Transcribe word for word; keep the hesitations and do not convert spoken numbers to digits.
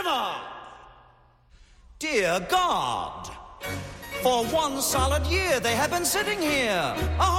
Grandma! Dear God, for one solid year they have been sitting here, a